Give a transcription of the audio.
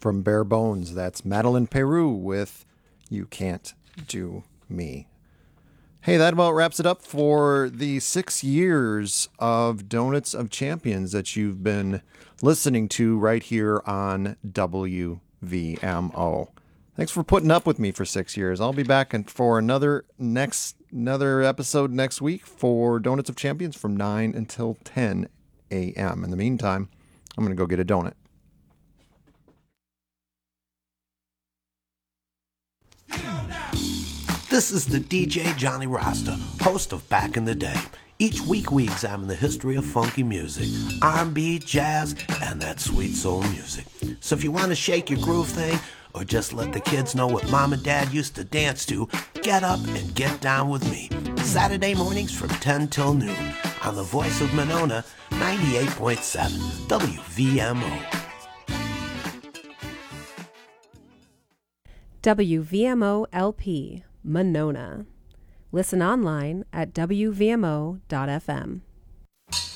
from Bare Bones. That's Madeline Peru with You Can't Do Me. Hey, that about wraps it up for the 6 years of Donuts of Champions that you've been listening to right here on WVMO. Thanks for putting up with me for 6 years. I'll be back for another episode next week for Donuts of Champions from 9 until 10 a.m. In the meantime, I'm going to go get a donut. This is the DJ Johnny Rasta, host of Back in the Day. Each week we examine the history of funky music, R&B, jazz, and that sweet soul music. So if you want to shake your groove thing, or just let the kids know what mom and dad used to dance to, get up and get down with me. Saturday mornings from 10 till noon on the voice of Monona, 98.7 WVMO. WVMO LP, Monona. Listen online at wvmo.fm.